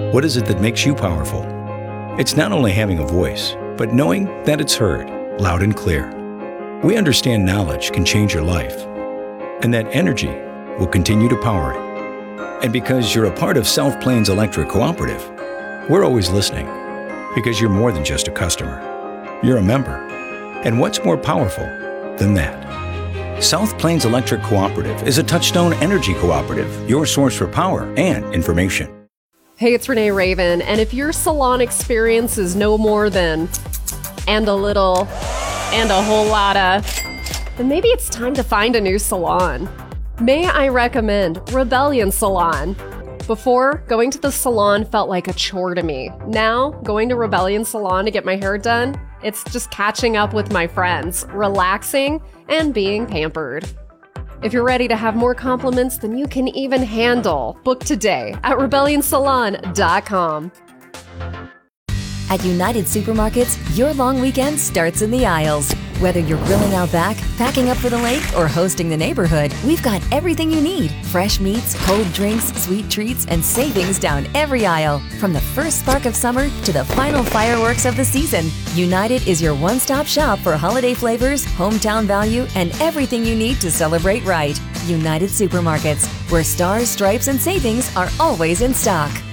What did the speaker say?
What is it that makes you powerful? It's not only having a voice, but knowing that it's heard, loud and clear. We understand knowledge can change your life, and that energy will continue to power it. And because you're a part of South Plains Electric Cooperative, we're always listening, because you're more than just a customer. You're a member. And what's more powerful than that? South Plains Electric Cooperative is a Touchstone Energy cooperative, your source for power and information. Hey, it's Renee Raven, and if your salon experience is no more than and a little and a whole lotta, then maybe it's time to find a new salon. May I recommend Rebellion Salon? Before, going to the salon felt like a chore to me. Now, going to Rebellion Salon to get my hair done, it's just catching up with my friends, relaxing, and being pampered. If you're ready to have more compliments than you can even handle, book today at rebellionsalon.com. At United Supermarkets, your long weekend starts in the aisles. Whether you're grilling out back, packing up for the lake, or hosting the neighborhood, we've got everything you need. Fresh meats, cold drinks, sweet treats, and savings down every aisle. From the first spark of summer to the final fireworks of the season, United is your one-stop shop for holiday flavors, hometown value, and everything you need to celebrate right. United Supermarkets, where stars, stripes, and savings are always in stock.